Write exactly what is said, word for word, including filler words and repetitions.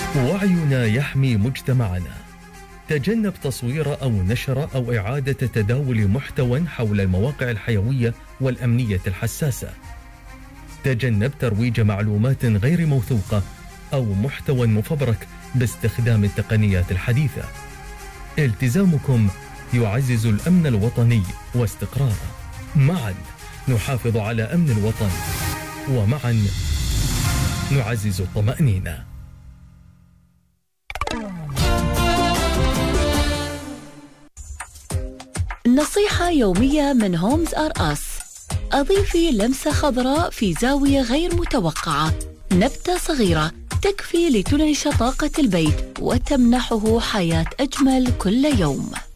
وعينا يحمي مجتمعنا. تجنب تصوير أو نشر أو إعادة تداول محتوى حول المواقع الحيوية والأمنية الحساسة. تجنب ترويج معلومات غير موثوقة أو محتوى مفبرك باستخدام التقنيات الحديثة. التزامكم يعزز الأمن الوطني واستقراره. معا نحافظ على أمن الوطن، ومعا نعزز الطمأنينة. نصيحة يومية من هومز آر أس: أضيفي لمسة خضراء في زاوية غير متوقعة. نبتة صغيرة تكفي لتنعش طاقة البيت وتمنحه حياة أجمل كل يوم.